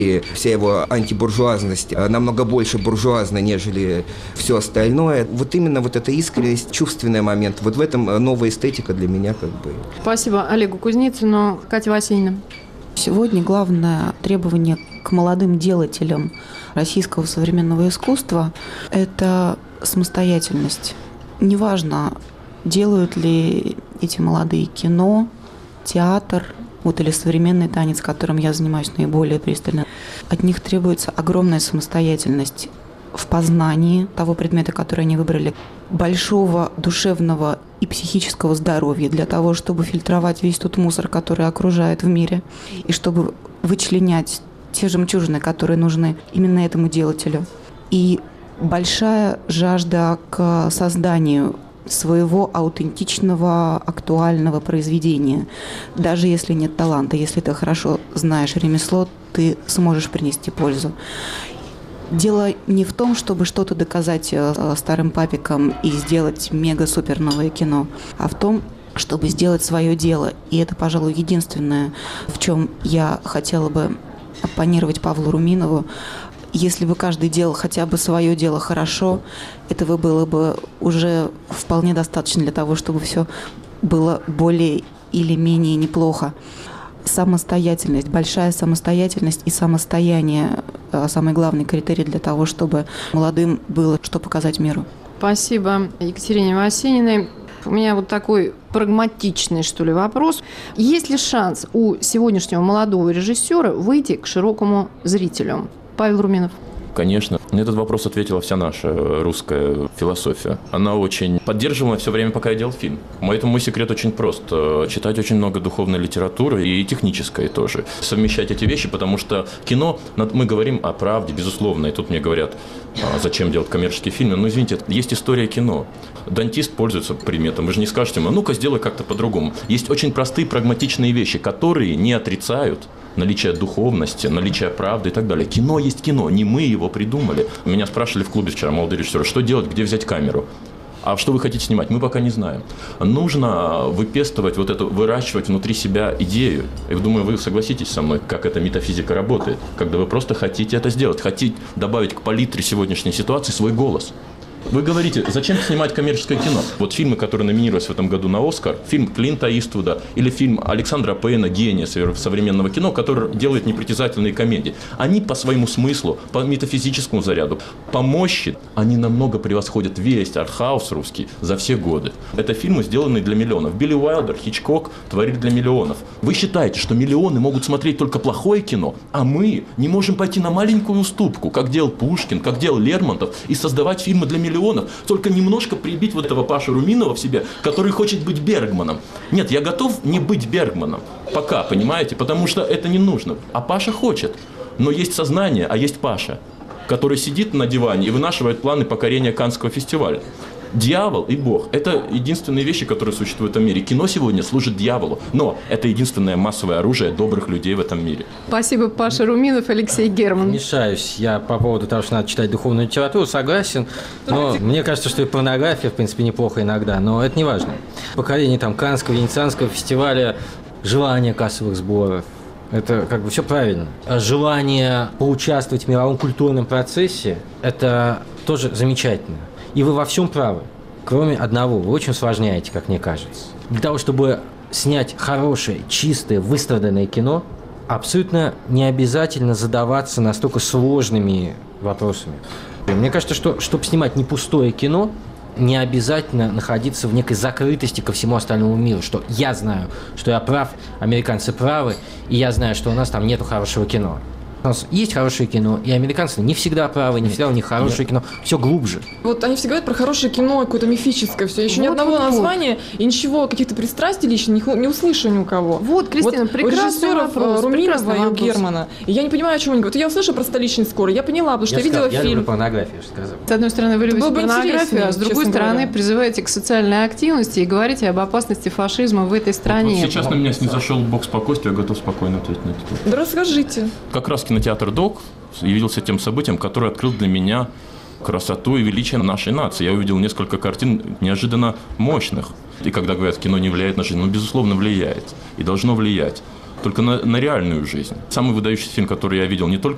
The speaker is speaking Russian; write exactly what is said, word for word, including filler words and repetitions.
И вся его антибуржуазность намного больше буржуазна, нежели все остальное. Вот именно вот эта искренность, чувственный момент, вот в этом новая эстетика для меня как бы. Спасибо Олегу Кузнецину. Катя Васенина. Сегодня главное требование к молодым делателям российского современного искусства – это самостоятельность. Неважно, делают ли эти молодые кино, театр, вот, или современный танец, которым я занимаюсь наиболее пристально. От них требуется огромная самостоятельность в познании того предмета, который они выбрали, большого душевного и психического здоровья для того, чтобы фильтровать весь тот мусор, который окружает в мире, и чтобы вычленять те жемчужины, которые нужны именно этому делателю. И большая жажда к созданию своего аутентичного, актуального произведения. Даже если нет таланта, если ты хорошо знаешь ремесло, ты сможешь принести пользу. Дело не в том, чтобы что-то доказать старым папикам и сделать мега-супер новое кино, а в том, чтобы сделать свое дело. И это, пожалуй, единственное, в чем я хотела бы оппонировать Павлу Руминову. Если бы каждый делал хотя бы свое дело хорошо, этого было бы уже вполне достаточно для того, чтобы все было более или менее неплохо. Самостоятельность, большая самостоятельность и самостояние – самый главный критерий для того, чтобы молодым было что показать миру. Спасибо Екатерине Васениной. У меня вот такой прагматичный, что ли, вопрос. Есть ли шанс у сегодняшнего молодого режиссера выйти к широкому зрителю? Павел Руминов. Конечно. На этот вопрос ответила вся наша русская философия. Она очень поддерживала все время, пока я делал фильм. Поэтому мой секрет очень прост. Читать очень много духовной литературы и технической тоже. Совмещать эти вещи, потому что кино, мы говорим о правде, безусловно. И тут мне говорят, зачем делать коммерческие фильмы. Ну, извините, есть история кино. Дантист пользуется приметом. Вы же не скажете ему, ну-ка, сделай как-то по-другому. Есть очень простые, прагматичные вещи, которые не отрицают наличие духовности, наличие правды и так далее. Кино есть кино, не мы его придумали. Меня спрашивали в клубе вчера молодые режиссеры, что делать, где взять камеру. А что вы хотите снимать, мы пока не знаем. Нужно выпестывать, вот это, выращивать внутри себя идею. Я думаю, вы согласитесь со мной, как эта метафизика работает. Когда вы просто хотите это сделать, хотите добавить к палитре сегодняшней ситуации свой голос. Вы говорите, зачем снимать коммерческое кино? Вот фильмы, которые номинировались в этом году на «Оскар», фильм Клинта Иствуда или фильм Александра Пейна «Гения современного кино», который делает непритязательные комедии. Они по своему смыслу, по метафизическому заряду, по мощи, они намного превосходят весь артхаус русский за все годы. Это фильмы, сделанные для миллионов. Билли Уайлдер, Хичкок творили для миллионов. Вы считаете, что миллионы могут смотреть только плохое кино, а мы не можем пойти на маленькую уступку, как делал Пушкин, как делал Лермонтов, и создавать фильмы для миллионов? Только немножко прибить вот этого Пашу Руминова в себе, который хочет быть Бергманом. Нет, я готов не быть Бергманом. Пока, понимаете? Потому что это не нужно. А Паша хочет. Но есть сознание, а есть Паша, который сидит на диване и вынашивает планы покорения Каннского фестиваля. Дьявол и Бог – это единственные вещи, которые существуют в этом мире. Кино сегодня служит дьяволу, но это единственное массовое оружие добрых людей в этом мире. Спасибо, Паша Руминов, Алексей Герман. Мешаюсь. Я по поводу того, что надо читать духовную литературу, согласен. Но мне кажется, что и порнография, в принципе, неплохо иногда, но это не важно. Покорение там Каннского, Венецианского фестиваля, желание кассовых сборов. Это как бы все правильно. Желание поучаствовать в мировом культурном процессе – это тоже замечательно. И вы во всем правы, кроме одного. Вы очень усложняете, как мне кажется. Для того, чтобы снять хорошее, чистое, выстраданное кино, абсолютно не обязательно задаваться настолько сложными вопросами. И мне кажется, что чтобы снимать не пустое кино, не обязательно находиться в некой закрытости ко всему остальному миру, что я знаю, что я прав, американцы правы, и я знаю, что у нас там нету хорошего кино. У нас есть хорошее кино, и американцы не всегда правы, не всегда у них хорошее кино, все глубже. Вот они все говорят про хорошее кино, какое-то мифическое, все. Еще вот, ни одного вот, названия вот. И ничего, каких-то пристрастий лично не, не услышу ни у кого. Вот, Кристина, вот прекрасный у режиссеров вопрос, Руминова и у Германа. И я не понимаю, о чем они говорят. Я услышала про «Столичный скорый», я поняла, потому что я, я видела сказал, фильм. Я люблю порнографию, я же сказал. С одной стороны, вы любите порнографию, а с другой стороны, говоря. Призываете к социальной активности и говорите об опасности фашизма в этой стране. Вот, вот сейчас на меня снизошел бог спокойствия, я готов спокойно ответить на это. Да расскажите. Как раз кинотеатр «Док» явился тем событием, которое открыл для меня красоту и величие нашей нации. Я увидел несколько картин неожиданно мощных. И когда говорят, кино не влияет на жизнь, ну, безусловно, влияет. И должно влиять. Только на, на реальную жизнь. Самый выдающийся фильм, который я видел, не только